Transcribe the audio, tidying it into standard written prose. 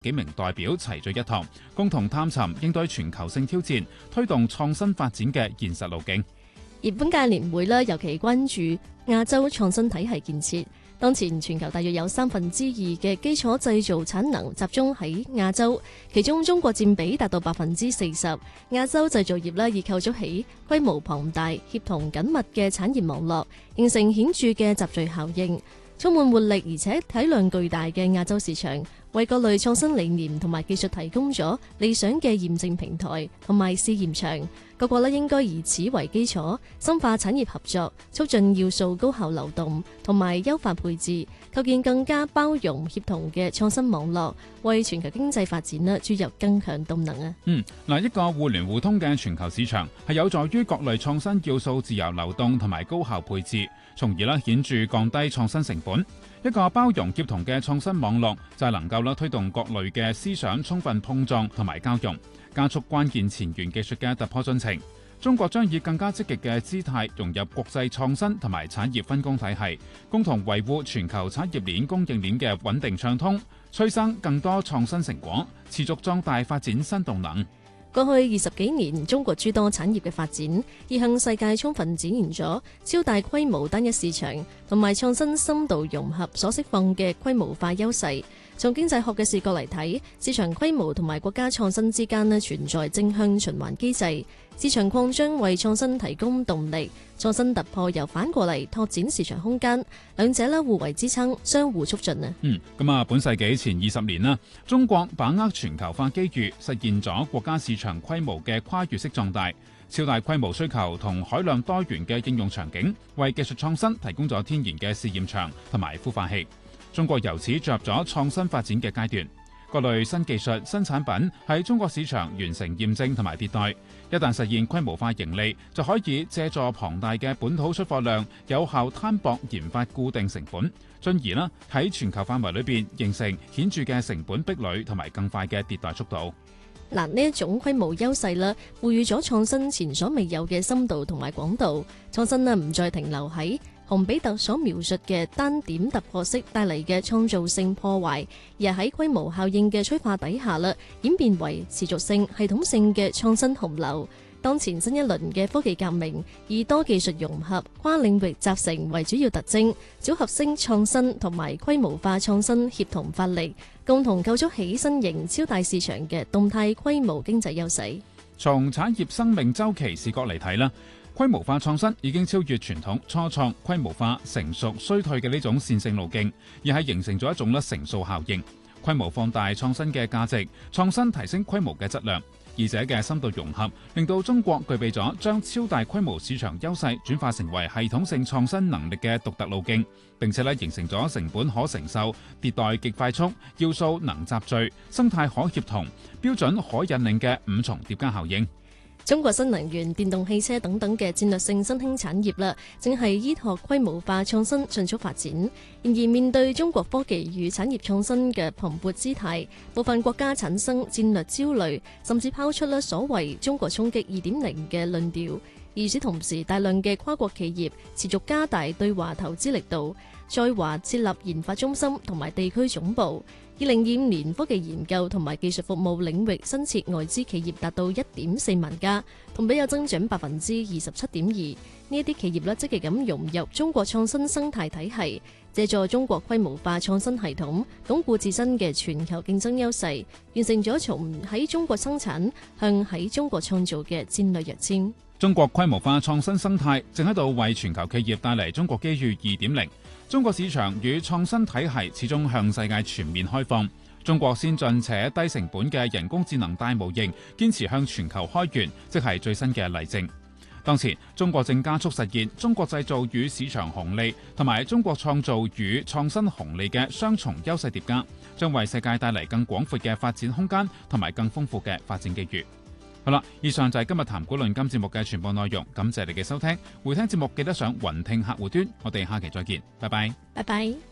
幾名代表齊聚一堂，共同探尋應對全球性挑戰、推動創新發展嘅現實路徑。 而本屆年會尤其關注亞洲創新體系建設。當前全球大約有2/3嘅基礎製造產能集中喺亞洲，其中中國佔比達到40%。亞洲製造業已構築起規模龐大、協同緊密嘅產業網絡，形成顯著嘅集聚效應。充滿活力而且體量巨大嘅亞洲市場，為各類創新理念同埋技術提供咗理想嘅驗證平台同埋試驗場。各國應該以此為基礎，深化產業合作，促進要素高效流動同埋優化配置，構建更加包容協同嘅創新網絡，為全球經濟發展注入更強動能啊！ 一個互聯互通嘅全球市場係有助於各類創新要素自由流動同埋高效配置，從而顯著降低創新成本。一個包容協同嘅創新網絡就係能夠推動各類嘅思想充分碰撞同埋交融，加速關鍵前沿技術嘅突破進程。中國將以更加積極嘅姿態融入國際創新同埋產業分工體系，共同維護全球產業鏈供應鏈嘅穩定暢通，催生更多創新成果，持續壯大發展新動能。 過去20幾年，中國諸多產業嘅發展，已向世界充分展現咗超大規模單一市場同埋創新深度融合所釋放嘅規模化優勢。從經濟學嘅視角嚟睇，市場規模同埋國家創新之間存在正向循環機制，市場擴張為創新提供動力，創新突破又反過嚟拓展市場空間，兩者互為支撐，相互促進啊！ 本世紀前20年啦，中國把握全球化機遇，實現咗國家市場規模嘅跨越式壯大，超大規模需求同海量多元嘅應用場景，為技術創新提供咗天然嘅試驗場同埋孵化器。中國由此進入咗創新發展嘅階段，各類新技術、新產品喺中國市場完成驗證同埋迭代，一旦實現規模化盈利，就可以借助龐大嘅本土出貨量，有效攤薄研發固定成本，進而喺全球範圍裏邊形成顯著嘅成本壁壘同埋更快嘅迭代速度。 呢一種規模優勢賦予咗創新前所未有嘅深度同埋廣度，創新唔再停留喺洪比特所描述嘅單點突破式帶嚟嘅創造性破壞，而喺規模效應嘅催化底下演變為持續性、系統性嘅創新洪流。當前新一輪嘅科技革命以多技術融合、跨領域集成為主要特徵，組合性創新同埋規模化創新協同發力，共同構築起新型超大市場嘅動態規模經濟優勢。 從產業生命週期視角嚟睇啦，規模化創新已經超越傳統初創、規模化、成熟、衰退嘅呢種線性路徑，而係形成咗一種乘數效應，規模放大創新嘅價值，創新提升規模嘅質量。二者嘅深度融合，令到中國具備咗將超大規模市場優勢轉化成為系統性創新能力嘅獨特路徑，並且形成咗成本可承受、迭代極快速、要素能集聚、生態可協同、標準可引領嘅5重疊加效應。 中國新能源、電動汽車等等嘅戰略性新興產業正係依託規模化創新迅速發展。然而面對中國科技與產業創新嘅蓬勃姿態，部分國家產生戰略焦慮，甚至拋出所謂中國衝擊2.0嘅論調。與此同時，大量嘅跨國企業持續加大對華投資力度，在華設立研發中心同埋地區總部。2025年科技研究同埋技術服務領域新設外資企業達到1.4萬家，同比有增長27.2%。呢一啲企業積極咁融入中國創新生態體系，借助中國規模化創新系統，鞏固自身嘅全球競爭優勢，完成咗從喺中國生產向喺中國創造嘅戰略躍遷。 中國規模化創新生態正喺度為全球企業帶嚟中國機遇2.0。中國市場與創新體系始終向世界全面開放。中國先進且低成本嘅人工智能大模型堅持向全球開源，即係最新嘅例證。當前，中國正加速實現中國製造與市場紅利同埋中國創造與創新紅利嘅雙重優勢疊加，將為世界帶嚟更廣闊嘅發展空間同埋更豐富嘅發展機遇。好啦，以上就係今日談股論金節目嘅全部內容，感謝你嘅收聽。回聽節目記得上雲聽客戶端，我哋下期再見，拜拜。 拜拜。